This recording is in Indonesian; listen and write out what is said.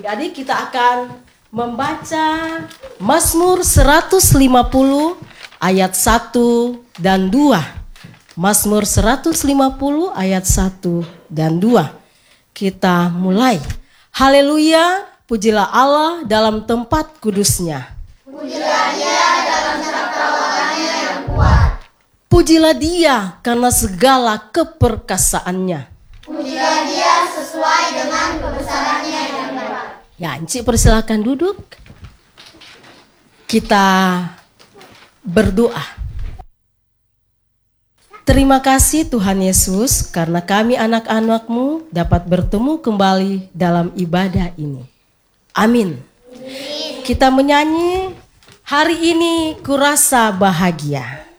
Adik-adik, kita akan membaca Mazmur 150 ayat 1 dan 2. Mazmur 150 ayat 1 dan 2. Kita mulai. Haleluya, pujilah Allah dalam tempat kudusnya. Pujilah Dia dalam cakrawalanya yang kuat. Pujilah Dia karena segala keperkasaannya. Pujilah Dia sesuai dengan kebesarannya yang hebat. Ya, Encik persilakan duduk. Kita berdoa. Terima kasih Tuhan Yesus karena kami anak-anak-Mu dapat bertemu kembali dalam ibadah ini. Amin. Kita menyanyi, hari ini kurasa bahagia.